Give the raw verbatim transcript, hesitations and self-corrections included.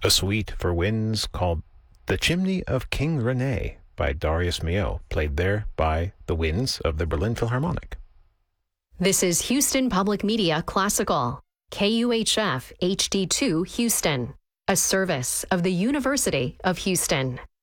a suite for winds called The Chimney of King Rene by Darius Milhaud, played there by the winds of the Berlin Philharmonic. This is Houston Public Media Classical, K U H F H D two Houston, a service of the University of Houston.